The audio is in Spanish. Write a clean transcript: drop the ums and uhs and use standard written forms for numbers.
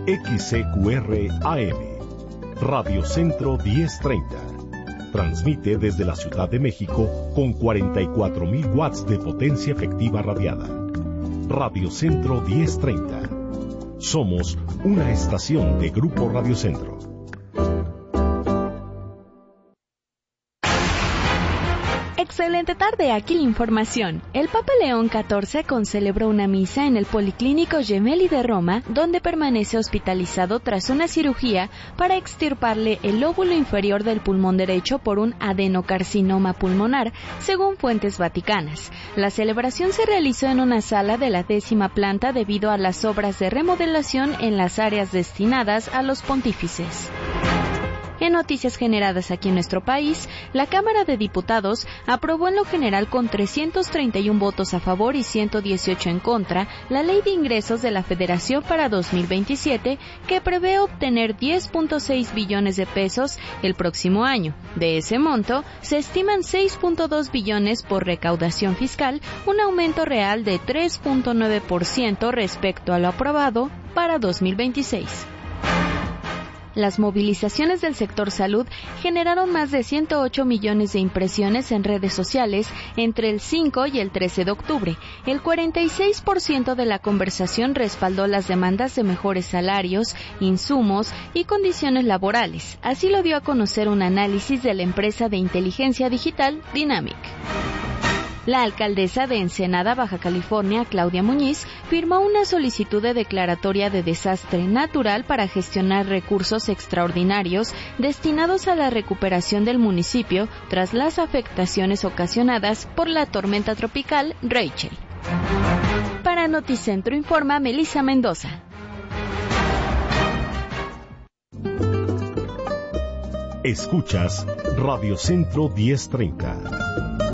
XCQR AM, Radio Centro 1030. Transmite desde la Ciudad de México con 44,000 watts de potencia efectiva radiada. Radio Centro 1030. Somos una estación de Grupo Radio Centro. Excelente tarde, aquí la información. El Papa León XIV concelebró una misa en el Policlínico Gemelli de Roma, donde permanece hospitalizado tras una cirugía para extirparle el lóbulo inferior del pulmón derecho por un adenocarcinoma pulmonar, según fuentes vaticanas. La celebración se realizó en una sala de la 10ª planta debido a las obras de remodelación en las áreas destinadas a los pontífices. En noticias generadas aquí en nuestro país, la Cámara de Diputados aprobó en lo general con 331 votos a favor y 118 en contra la Ley de Ingresos de la Federación para 2027, que prevé obtener 10.6 billones de pesos el próximo año. De ese monto, se estiman 6.2 billones por recaudación fiscal, un aumento real de 3.9% respecto a lo aprobado para 2026. Las movilizaciones del sector salud generaron más de 108 millones de impresiones en redes sociales entre el 5 y el 13 de octubre. El 46% de la conversación respaldó las demandas de mejores salarios, insumos y condiciones laborales. Así lo dio a conocer un análisis de la empresa de inteligencia digital Dynamic. La alcaldesa de Ensenada, Baja California, Claudia Muñiz, firmó una solicitud de declaratoria de desastre natural para gestionar recursos extraordinarios destinados a la recuperación del municipio tras las afectaciones ocasionadas por la tormenta tropical Rachel. Para Noticentro informa Melissa Mendoza. Escuchas Radio Centro 1030.